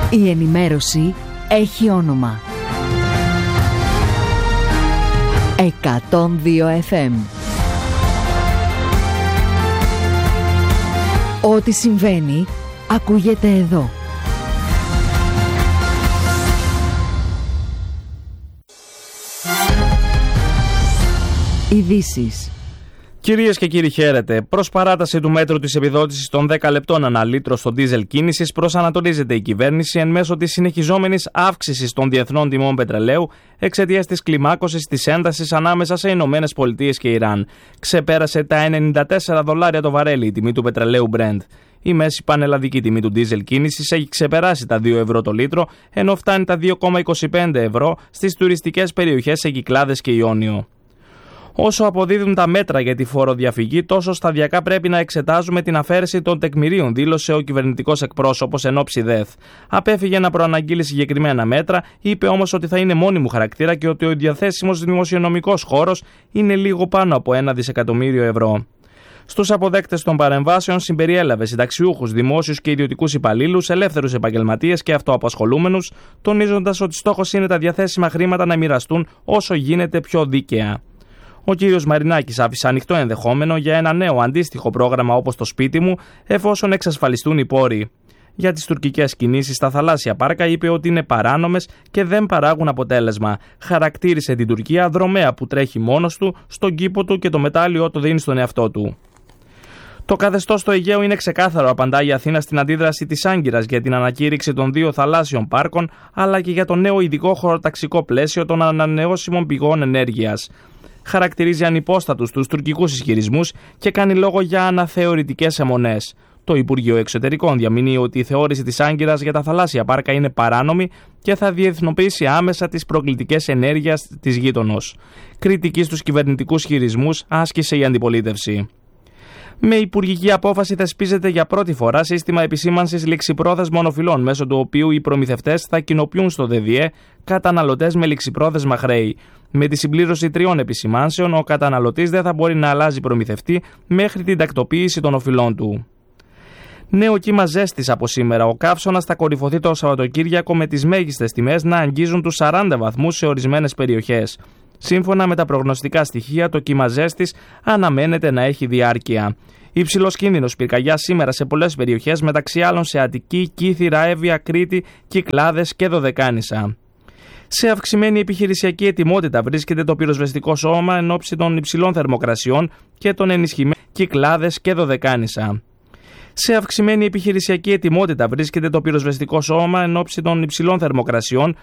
Η ενημέρωση έχει όνομα. 102 FM. Ό,τι συμβαίνει ακούγεται εδώ. Ειδήσεις. Κυρίες και κύριοι, χαίρετε. Προς παράταση του μέτρου της επιδότησης των 10 λεπτών ανά λίτρο στο ντίζελ κίνησης προσανατολίζεται η κυβέρνηση εν μέσω της συνεχιζόμενης αύξησης των διεθνών τιμών πετρελαίου εξαιτίας της κλιμάκωσης της έντασης ανάμεσα σε Ηνωμένες Πολιτείες και Ιράν. Ξεπέρασε τα $94 το βαρέλι η τιμή του πετρελαίου Brent. Η μέση πανελλαδική τιμή του ντίζελ κίνησης έχει ξεπεράσει τα 2 ευρώ το λίτρο, ενώ φτάνει τα 2,25 ευρώ στις τουριστικές περιοχές σε Κυκλάδες και Ιόνιο. Όσο αποδίδουν τα μέτρα για τη φοροδιαφυγή, τόσο σταδιακά πρέπει να εξετάζουμε την αφαίρεση των τεκμηρίων, δήλωσε ο κυβερνητικός εκπρόσωπος εν ώψη ΔΕΘ. Απέφυγε να προαναγγείλει συγκεκριμένα μέτρα, είπε όμως ότι θα είναι μόνιμου χαρακτήρα και ότι ο διαθέσιμος δημοσιονομικός χώρος είναι λίγο πάνω από $1 δισεκατομμύριο ευρώ. Στους αποδέκτες των παρεμβάσεων συμπεριέλαβε συνταξιούχους, δημόσιους και ιδιωτικούς υπαλλήλους, ελεύθερους επαγγελματίες και αυτοαπασχολούμενους, τονίζοντας ότι στόχος είναι τα διαθέσιμα χρήματα να μοιραστούν όσο γίνεται πιο δίκαια. Ο κύριος Μαρινάκης άφησε ανοιχτό ενδεχόμενο για ένα νέο αντίστοιχο πρόγραμμα όπως το σπίτι μου, εφόσον εξασφαλιστούν οι πόροι. Για τις τουρκικές κινήσεις στα θαλάσσια πάρκα είπε ότι είναι παράνομες και δεν παράγουν αποτέλεσμα. Χαρακτήρισε την Τουρκία δρομέα που τρέχει μόνος του, στον κήπο του και το μετάλλιο το δίνει στον εαυτό του. Το καθεστώς στο Αιγαίο είναι ξεκάθαρο, απαντά η Αθήνα στην αντίδραση της Άγκυρας για την ανακήρυξη των 2 θαλάσσιων πάρκων, αλλά και για το νέο ειδικό χωροταξικό πλαίσιο των ανανεώσιμων πηγών ενέργειας. Χαρακτηρίζει ανυπόστατους τους τουρκικούς ισχυρισμούς και κάνει λόγο για αναθεωρητικές αιμονές. Το Υπουργείο Εξωτερικών διαμηνύει ότι η θεώρηση της Άγκυρας για τα θαλάσσια πάρκα είναι παράνομη και θα διεθνοποιήσει άμεσα τις προκλητικές ενέργειας της γείτονος. Κριτική στους κυβερνητικούς ισχυρισμούς άσκησε η αντιπολίτευση. Με υπουργική απόφαση θεσπίζεται για πρώτη φορά σύστημα επισήμανσης ληξιπρόθεσμων οφειλών, μέσω του οποίου οι προμηθευτές θα κοινοποιούν στο ΔΔΕ καταναλωτές με ληξιπρόθεσμα χρέη. Με τη συμπλήρωση 3 επισημάνσεων, ο καταναλωτής δεν θα μπορεί να αλλάζει προμηθευτή μέχρι την τακτοποίηση των οφειλών του. Νέο κύμα ζέστης από σήμερα. Ο καύσωνας θα κορυφωθεί το Σαββατοκύριακο με τις μέγιστες τιμές να αγγίζουν τους 40 βαθμούς σε ορισμένες περιοχές. Σύμφωνα με τα προγνωστικά στοιχεία, το κύμα ζέστης αναμένεται να έχει διάρκεια. Υψηλός κίνδυνος πυρκαγιάς σήμερα σε πολλές περιοχές, μεταξύ άλλων σε Αττική, Κύθυρα, Εύβοια, Κρήτη, Κυκλάδες και Δωδεκάνησα. Σε αυξημένη επιχειρησιακή ετοιμότητα βρίσκεται το πυροσβεστικό σώμα εν ώψη των υψηλών θερμοκρασιών και των ενισχυμένων Κυκλάδες και Δωδεκάνησα. Σε αυξημένη επιχειρησιακή ετοιμότητα βρίσκεται το πυροσβεστικό σώμα εν ώψη των υψηλών θερμοκρασιών